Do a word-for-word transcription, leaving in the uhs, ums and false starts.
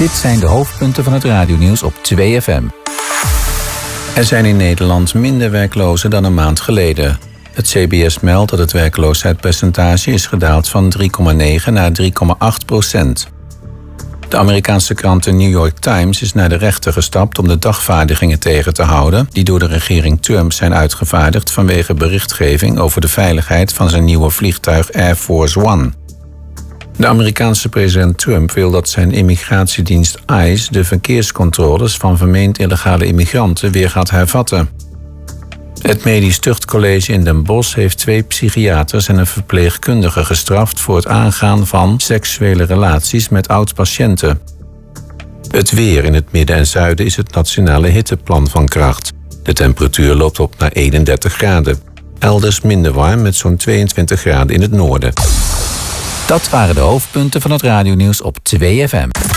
Dit zijn de hoofdpunten van het radionieuws op twee F M. Er zijn in Nederland minder werklozen dan een maand geleden. Het C B S meldt dat het werkloosheidspercentage is gedaald van drie komma negen naar drie komma acht procent. De Amerikaanse krant The New York Times is naar de rechter gestapt om de dagvaardingen tegen te houden die door de regering Trump zijn uitgevaardigd vanwege berichtgeving over de veiligheid van zijn nieuwe vliegtuig Air Force One. De Amerikaanse president Trump wil dat zijn immigratiedienst ICE de verkeerscontroles van vermeend illegale immigranten weer gaat hervatten. Het Medisch Tuchtcollege in Den Bosch heeft twee psychiaters en een verpleegkundige gestraft voor het aangaan van seksuele relaties met oud-patiënten. Het weer in het midden en zuiden is het nationale hitteplan van kracht. De temperatuur loopt op naar eenendertig graden. Elders minder warm met zo'n tweeëntwintig graden in het noorden. Dat waren de hoofdpunten van het radionieuws op twee F M.